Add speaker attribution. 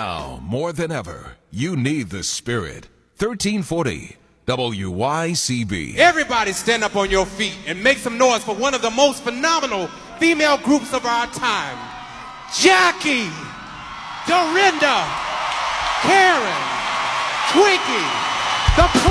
Speaker 1: Now, more than ever, you need the spirit. 1340 WYCB.
Speaker 2: Everybody stand up on your feet and make some noise for one of the most phenomenal female groups of our time. Jackie, Dorinda, Karen, Twinkie, the